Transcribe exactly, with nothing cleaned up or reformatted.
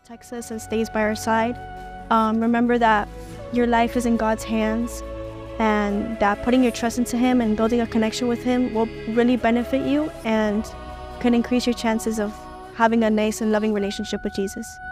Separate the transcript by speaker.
Speaker 1: protects us and stays by our side. Um, remember that your life is in God's hands, and that putting your trust into Him and building a connection with Him will really benefit you and can increase your chances of having a nice and loving relationship with Jesus.